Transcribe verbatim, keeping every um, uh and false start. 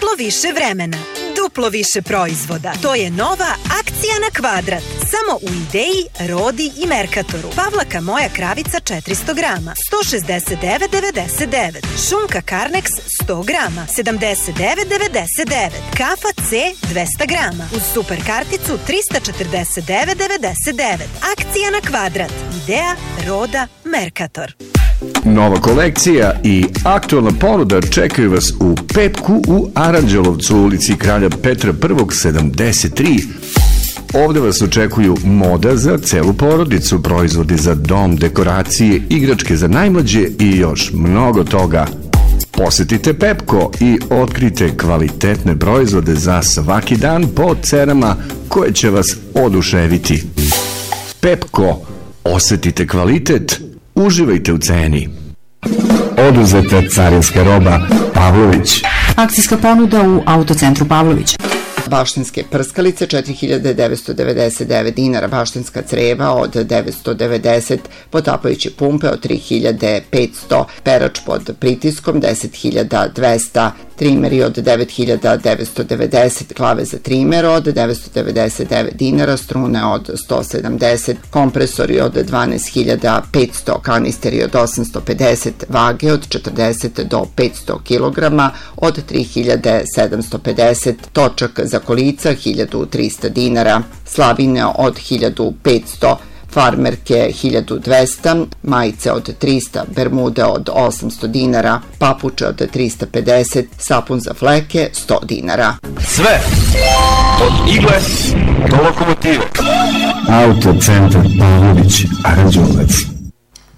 Duplo više vremena, duplo više proizvoda. To je nova akcija na kvadrat. Samo u Ideji, Rodi i Merkatoru. Pavlaka moja kravica četiristo grama, sto šezdeset devet devedeset devet. Šunka Carnex sto grama, sedamdeset devet devedeset devet. Kafa C dvesta grama. Uz super karticu trista četrdeset devet devedeset devet. Akcija na kvadrat. Ideja, Roda, Merkator. Nova kolekcija i aktualna ponuda čekaju vas u Pepku u Aranđelovcu, ulici Kralja Petra I sedamdeset tri. Ovde vas očekuju moda za celu porodicu, proizvodi za dom, dekoracije, igračke za najmlađe i još mnogo toga. Posetite Pepko i otkrite kvalitetne proizvode za svaki dan po cenama koje će vas oduševiti. Pepko, osetite kvalitet, uživajte u ceni. Oduzeta carinska roba Pavlović. Akcijska ponuda u Autocentru Pavlović. Baštinske prskalice četiri hiljade devetsto devedeset devet dinara, baštinska creva od devetsto devedeset, potapajuće pumpe od tri hiljade petsto, perač pod pritiskom deset hiljada dvesta, trimeri od devet hiljada devetsto devedeset, klave za trimer od devetsto devedeset devet dinara, strune od sto sedamdeset, kompresori od dvanaest hiljada petsto, kanisteri od osamsto pedeset, vage od četrdeset do petsto kilograma od tri hiljade sedamsto pedeset, točak za kolica hiljadu trista dinara, slavine od hiljadu petsto, farmerke hiljadu dvesta, majice od trista, bermude od osamsto dinara, papuče od trista pedeset, sapun za fleke sto dinara. Sve od igle do lokomotive. Autocentar Pavlović, Aranđelovac.